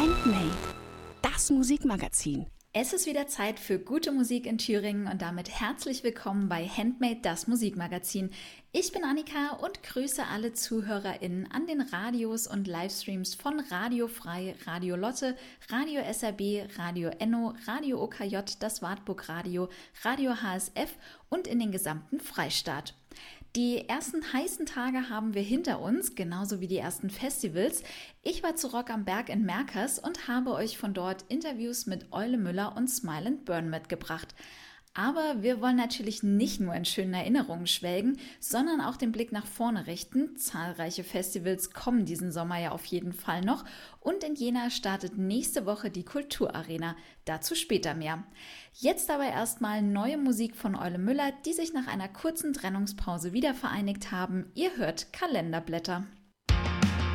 Handmade, das Musikmagazin. Es ist wieder Zeit für gute Musik in Thüringen und damit herzlich willkommen bei Handmade, das Musikmagazin. Ich bin Annika und grüße alle ZuhörerInnen an den Radios und Livestreams von Radio Frei, Radio Lotte, Radio SRB, Radio Enno, Radio OKJ, das Wartburg Radio, Radio HSF und in den gesamten Freistaat. Die ersten heißen Tage haben wir hinter uns, genauso wie die ersten Festivals. Ich war zu Rock am Berg in Merkers und habe euch von dort Interviews mit Eule Müller und Smile & Burn mitgebracht. Aber wir wollen natürlich nicht nur in schönen Erinnerungen schwelgen, sondern auch den Blick nach vorne richten. Zahlreiche Festivals kommen diesen Sommer ja auf jeden Fall noch und in Jena startet nächste Woche die Kulturarena. Dazu später mehr. Jetzt aber erstmal neue Musik von Eule Müller, die sich nach einer kurzen Trennungspause wieder vereinigt haben. Ihr hört Kalenderblätter.